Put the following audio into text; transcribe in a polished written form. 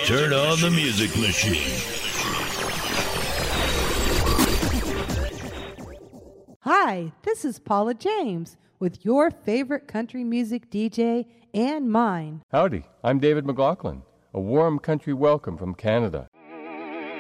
Turn on the music machine. Hi, this is Paula James with your favorite country music DJ and mine. Howdy, I'm David McLaughlin. A warm country welcome from Canada.